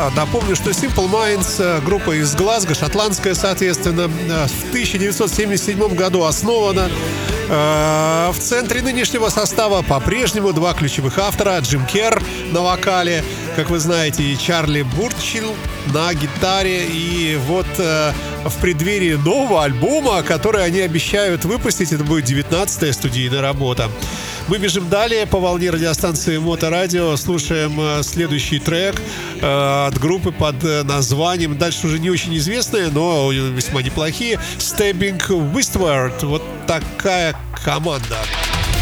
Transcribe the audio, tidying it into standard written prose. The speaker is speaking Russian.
Напомню, что Simple Minds, группа из Глазго, шотландская, соответственно, в 1977 году основана. В центре нынешнего состава по-прежнему два ключевых автора: Джим Керр на вокале, как вы знаете, и Чарли Бурчилл на гитаре. И вот в преддверии нового альбома, который они обещают выпустить, это будет 19-я студийная работа. Мы бежим далее по волне радиостанции Моторадио, слушаем следующий трек от группы под названием, дальше уже не очень известные, но весьма неплохие, Stabbing Westward. Вот такая команда.